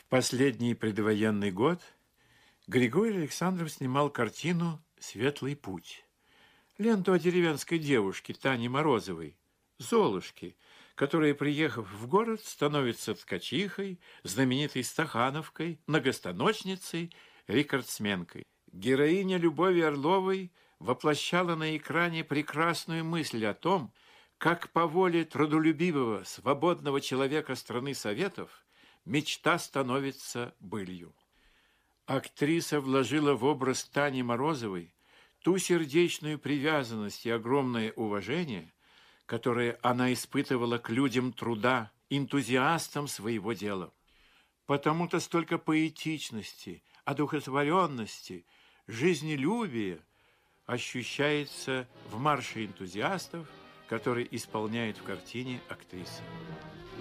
Последний предвоенный год Григорий Александров снимал картину «Светлый путь». Ленту о деревенской девушке Тане Морозовой, Золушке, которая, приехав в город, становится ткачихой, знаменитой стахановкой, многостаночницей, рекордсменкой. Героиня Любови Орловой воплощала на экране прекрасную мысль о том, как по воле трудолюбивого, свободного человека страны Советов мечта становится былью. Актриса вложила в образ Тани Морозовой ту сердечную привязанность и огромное уважение, которое она испытывала к людям труда, энтузиастам своего дела. Потому-то столько поэтичности, одухотворенности, жизнелюбия ощущается в марше энтузиастов, который исполняет в картине актриса.